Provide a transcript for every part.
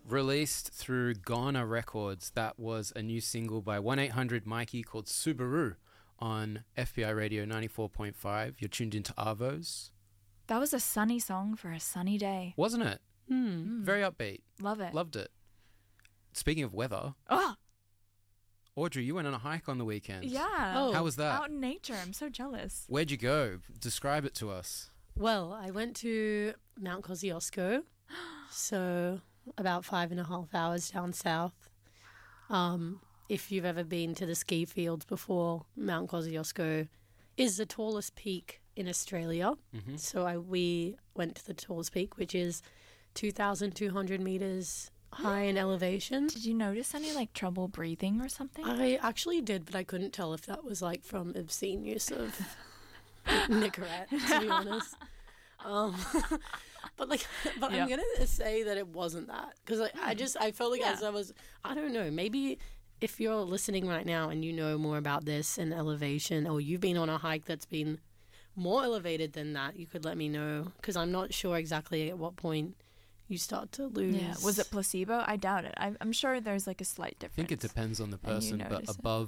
Released through Ghana Records, that was a new single by 1-800-Mikey called Subaru on FBI Radio 94.5. You're tuned into Arvos. That was a sunny song for a sunny day. Wasn't it? Very upbeat. Love it. Loved it. Speaking of weather, Audrey, you went on a hike on the weekend. Yeah. How was that? Out in nature. I'm so jealous. Where'd you go? Describe it to us. Well, I went to Mount Kosciuszko, so about 5.5 hours down south. If you've ever been to the ski fields before, Mount Kosciuszko is the tallest peak in Australia. So we went to the tallest peak, which is 2,200 meters high in elevation. Did you notice any trouble breathing or something? I actually did, but I couldn't tell if that was from obscene use of Nicorette, to be honest. But I'm gonna say that it wasn't that, because I felt like as I was, I don't know, maybe if you're listening right now and you know more about this and elevation, or you've been on a hike that's been more elevated than that, you could let me know, because I'm not sure exactly at what point you start to lose. Yeah. Was it placebo? I doubt it. I'm sure there's a slight difference. I think it depends on the person, but above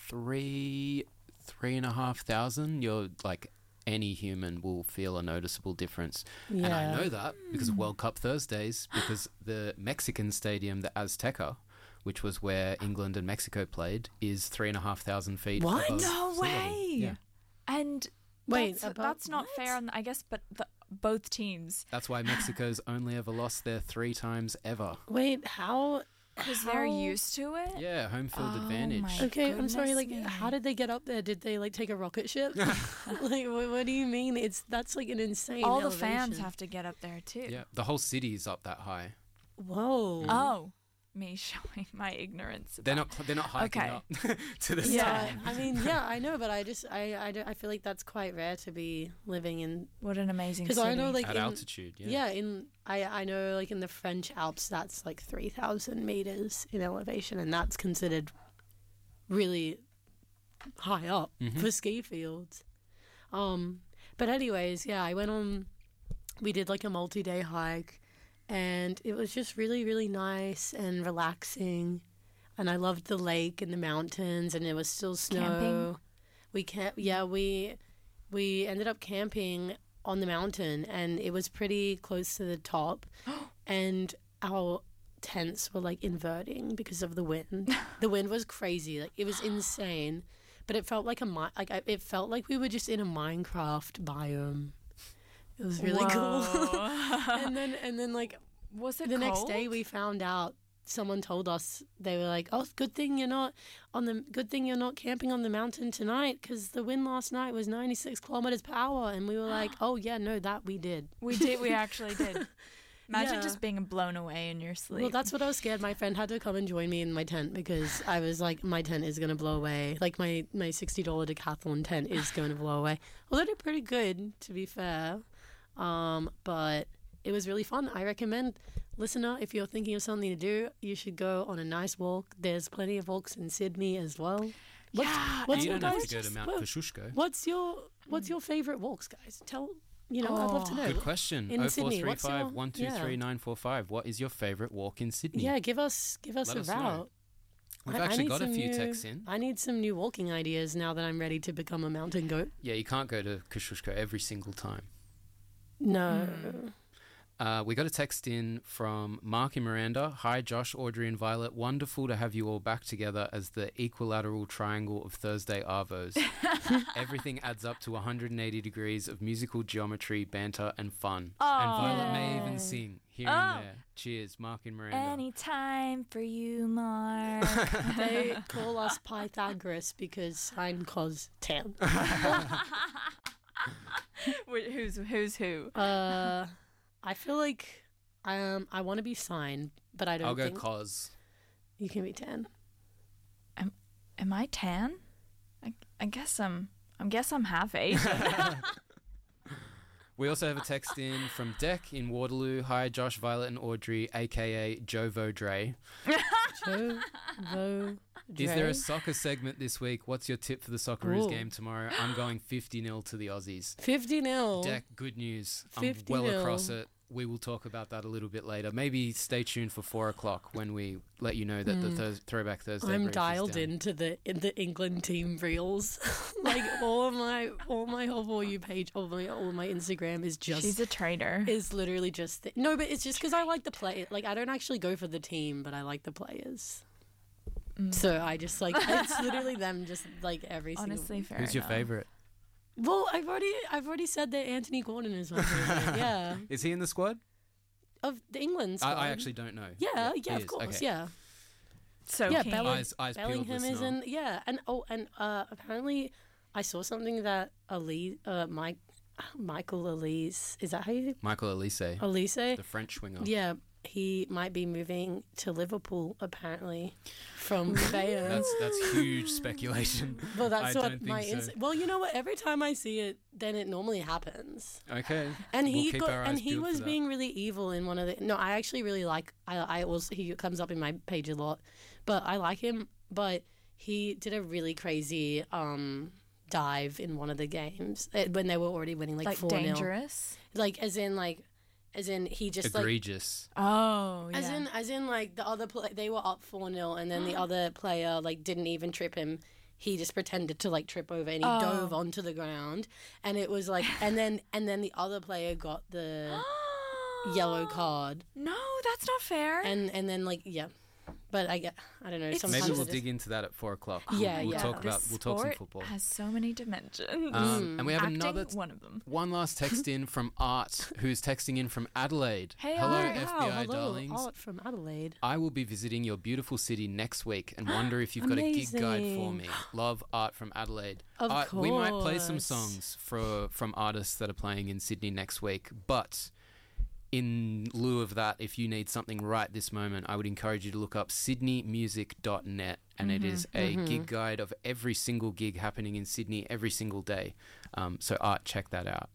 3,500, you're any human will feel a noticeable difference. And I know that because of World Cup Thursdays, because the Mexican stadium, the Azteca, which was where England and Mexico played, is 3,500 feet above No sea way! level. Yeah. And Wait, that's not fair, I guess, but both teams. That's why Mexico's only ever lost there 3 times ever. Wait, how? Because they're used to it? Yeah, home field advantage. my Okay, I'm sorry. goodness me. How did they get up there? Did they take a rocket ship? What do you mean? That's an insane. All the elevation. fans have to get up there too. Yeah, the whole city's up that high. Whoa. Oh, me showing my ignorance. They're not hiking Okay. up to the Yeah, side. I mean, I know, but I feel like that's quite rare to be living in. What an amazing Because city. I know, At altitude, yeah. I know, in the French Alps, that's 3,000 meters in elevation, and that's considered really high up for ski fields. But anyways, I went on. We did a multi-day hike, and it was just really, really nice and relaxing. And I loved the lake and the mountains, and it was still snow. Camping? We ended up camping on the mountain, and it was pretty close to the top. And our tents were inverting because of the wind. The wind was crazy. It was insane. But it felt it felt like we were just in a Minecraft biome. It was really cool. and then was it the cold? next day we found out, someone told us, they were like, "Oh, good thing you're not camping on the mountain tonight, because the wind last night was 96 kilometers per hour." And we were like, "Oh yeah, no, that we did. We actually did." Imagine Yeah. just being blown away in your sleep. Well, that's what I was scared. My friend had to come and join me in my tent, because I was like, my tent is going to blow away. My $60 Decathlon tent is going to blow away. Although they're pretty good, to be fair. But it was really fun. I recommend, listener, if you're thinking of something to do, you should go on a nice walk. There's plenty of walks in Sydney as well. You don't have to go to Mount Kosciuszko. What's your favorite walks, guys? I'd love to know. Good question. In Sydney, what's your- 0435 123 945. What is your favourite walk in Sydney? Yeah, give us Let a us know. route. We've I actually need got a some few new- texts in. I need some new walking ideas now that I'm ready to become a mountain goat. Yeah, you can't go to Kosciuszko every single time. No. We got a text in from Mark in Miranda. Hi, Josh, Audrey and Violet. Wonderful to have you all back together as the equilateral triangle of Thursday Arvos. Everything adds up to 180 degrees of musical geometry, banter and fun. And Violet may even sing here and there. Cheers, Mark in Miranda. Anytime for you, Mark. They call us Pythagoras because sine cos tan. Wait, who's who? I feel like I want to be sine, but I don't I'll go think cos. you can be tan. Am I tan? I guess I'm half Asian. We also have a text in from Deck in Waterloo. Hi, Josh, Violet and Audrey, a.k.a. Jovo Dre. Jovo Dre. Is there a soccer segment this week? What's your tip for the Socceroos Ooh. game tomorrow? I'm going 50-0 to the Aussies. 50-0? Deck, good news. I'm 50-0. well across it. We will talk about that a little bit later. Maybe stay tuned for 4 o'clock when we let you know that the Throwback Thursday. I'm brief dialed is down. into the England team reels. Like all my whole For You page, all my Instagram is just. She's a traitor. Is literally just no, but it's just because I like the play. Like I don't actually go for the team, but I like the players. So I just like it's literally them, just like every Honestly, single. fair Who's your enough. favorite? Well, I've already said that Anthony Gordon is my favorite. Yeah, Is he in the squad? of the England squad. I actually don't know. Yeah, he of is. course, Okay. yeah. So Yeah, keen. Eyes peeled Bellingham is listener. in. Yeah, and apparently I saw something that Michael Elise, is that how you Michael Elise, Elise? the French winger. Yeah, he might be moving to Liverpool apparently from Bayern. That's huge speculation. Well, that's I what don't my think so. well, you know what? Every time I see it, then it normally happens. Okay. And We'll he keep got our and eyes he peeled for was that. being really evil in one of the. No, I actually really like. I also he comes up in my page a lot, but I like him. But he did a really crazy dive in one of the games when they were already winning like 4-0. dangerous. Like as in he just like. Egregious. Oh, yeah. As in, like the other they were up 4-0, and then the other player like didn't even trip him. He just pretended to like trip over, and he dove onto the ground, and it was like, and then the other player got the yellow card, No, that's not fair. and then like yeah, but I don't know. It's- Sometimes Maybe I we'll just- dig into that at 4 o'clock. Yeah, we'll yeah. talk This about some sport football. has so many dimensions. And we have Acting, another one of them. one last text in from Art, who's texting in from Adelaide. Hey, Hello, Art. FBI hello, darlings. Art from Adelaide. I will be visiting your beautiful city next week and wonder if you've got a gig guide for Amazing. me. Love, Art from Adelaide. Of Art, we might play some course. songs from artists that are playing in Sydney next week, but in lieu of that, if you need something right this moment, I would encourage you to look up sydneymusic.net, and it is a gig guide of every single gig happening in Sydney every single day. So Art, check that out.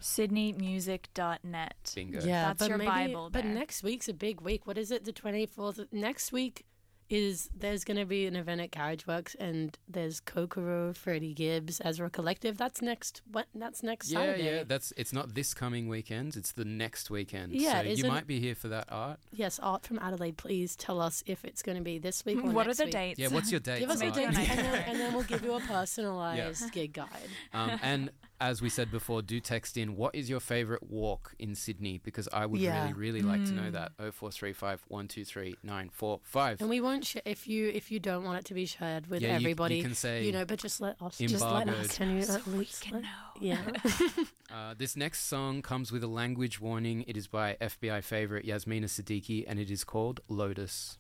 SydneyMusic.net. Bingo. Yeah, That's but your maybe, Bible But there. next week's a big week. What is it? The 24th. Next week there's going to be an event at Carriageworks, and there's Kokoro, Freddie Gibbs, Ezra Collective. That's next. That's next Saturday. Yeah. It's not this coming weekend. It's the next weekend. Yeah, so you isn't- might be here for that, Art. Yes, Art from Adelaide. Please tell us if it's going to be this week or What are next the week. dates? Yeah, what's your date? Give us a Art? date, An and itinerary. then we'll give you a personalised gig guide. And as we said before, do text in what is your favourite walk in Sydney, because I would Yeah. really like to know that. 0435 123 945. And we won't if you don't want it to be shared with Yeah, you everybody. can say but just let us. embargoed. Can you So at we least can let- know. Yeah. This next song comes with a language warning. It is by FBI favourite Yasmina Siddiqui, and it is called Lotus.